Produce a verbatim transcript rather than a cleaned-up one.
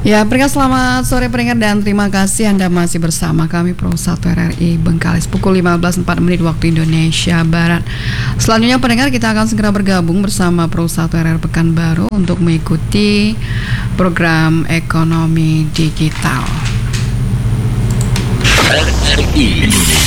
Ya, pendengar selamat sore pendengar dan terima kasih Anda masih bersama kami Pro satu R R I Bengkalis pukul lima belas empat menit waktu Indonesia Barat. Selanjutnya pendengar kita akan segera bergabung bersama Pro satu R R Pekanbaru untuk mengikuti program ekonomi digital. R R I Indonesia